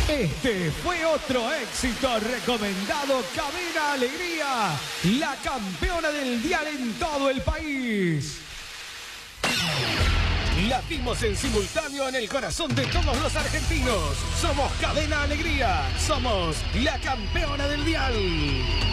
Este fue otro éxito recomendado. Cadena Alegría, la campeona del dial en todo el país. Latimos en simultáneo en el corazón de todos los argentinos. Somos Cadena Alegría. Somos la campeona del dial.